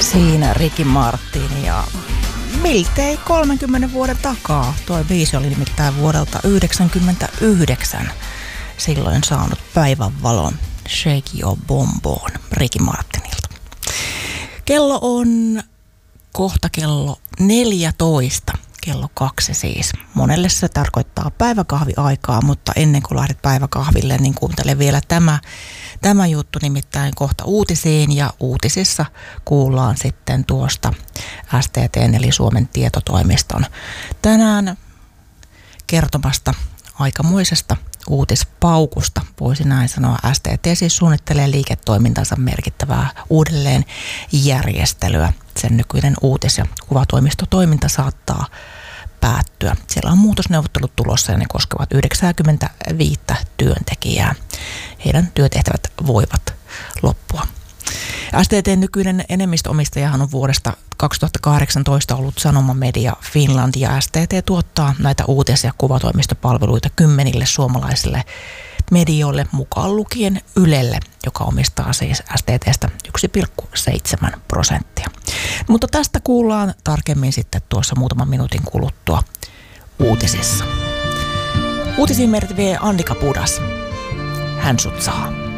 Siinä Ricky Martin ja miltei 30 vuoden takaa. Tuo biisi oli nimittäin vuodelta 1999 silloin saanut päivänvalon. Shake Your Bonbon Ricky Martinilta. Kello on kohta kello 14. Kello 2 siis. Monelle se tarkoittaa päiväkahviaikaa, mutta ennen kuin lähdet päiväkahville, niin kuuntele vielä tämä juttu, nimittäin kohta uutisiin, ja uutisissa kuullaan sitten tuosta STT:n eli Suomen tietotoimiston tänään kertomasta aikamoisesta uutispaukusta, voisi näin sanoa. STT siis suunnittelee liiketoimintansa merkittävää uudelleen järjestelyä. Sen nykyinen uutis- ja kuvatoimistotoiminta saattaa päättyä. Siellä on muutosneuvottelut tulossa ja ne koskevat 95 työntekijää. Heidän työtehtävät voivat loppua. STT:n nykyinen enemmistöomistajahan on vuodesta 2018 ollut Sanoma Media Finland, ja STT tuottaa näitä uutis- ja kuvatoimistopalveluita kymmenille suomalaisille medioille, mukaan lukien Ylelle, joka omistaa siis STT:stä 1,7%. Mutta tästä kuullaan tarkemmin sitten tuossa muutaman minuutin kuluttua uutisissa. Uutisiin meidät vie Annika Pudas. Hän sut saa.